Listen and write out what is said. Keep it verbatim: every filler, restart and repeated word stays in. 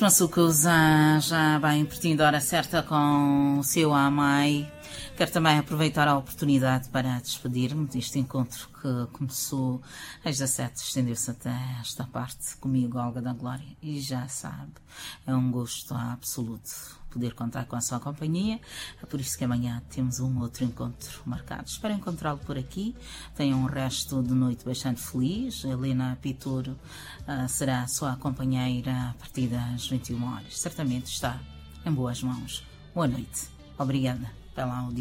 maçucos, já, já bem pertinho da hora certa com o seu Amai. Quero também aproveitar a oportunidade para despedir-me deste encontro que começou às dezassete, estendeu-se até esta parte comigo, Olga da Glória, e já sabe, é um gosto absoluto poder contar com a sua companhia. É por isso que amanhã temos um outro encontro marcado. Espero encontrá-lo por aqui. Tenham um resto de noite bastante feliz. A Helena Pituro uh, será a sua companheira a partir das vinte e uma horas. Certamente está em boas mãos. Boa noite. Obrigada pela audiência.